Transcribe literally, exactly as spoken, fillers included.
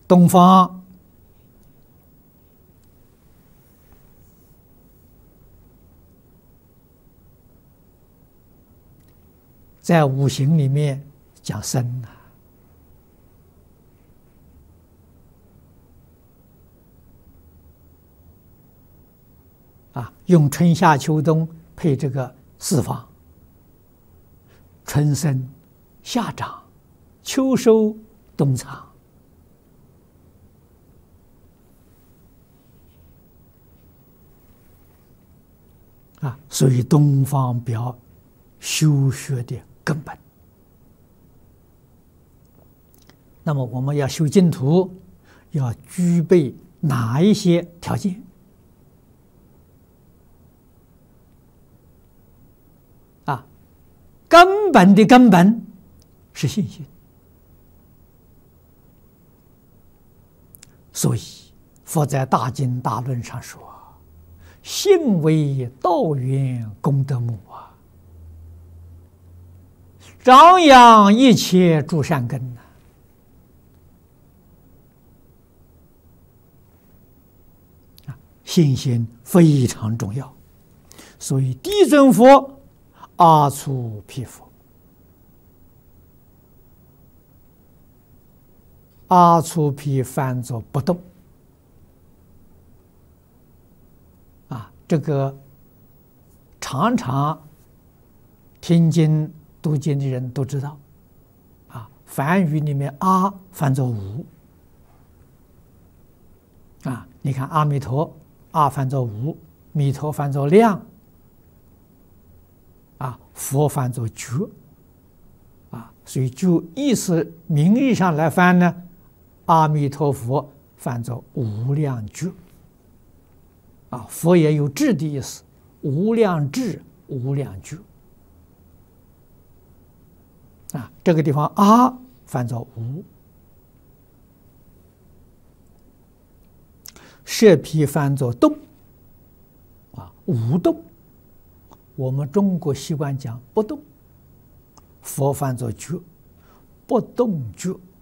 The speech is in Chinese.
东方在五行里面讲生啊，啊，用春夏秋冬配这个四方，春生夏长，秋收冬藏。啊，所以东方表修学的根本。那么我们要修净土，要具备哪一些条件？啊，根本的根本是信心。所以佛在大经大论上说：“信为道源功德母啊，张扬一切诸善根呐。”信心非常重要，所以地尊佛阿阇毗佛，阿阇毗翻作不动。啊，这个常常听经读经的人都知道。啊，梵语里面阿翻作无。啊，你看阿弥陀。阿翻作无，弥陀翻作量，啊，佛翻作觉，啊，所以就意思名义上来翻呢，阿弥陀佛翻作无量觉，啊，佛也有智的意思，无量智、无量觉，啊，这个地方阿翻作无。舍毗翻作动，啊，无动。我们中国习惯讲不动，佛翻作觉，不动觉。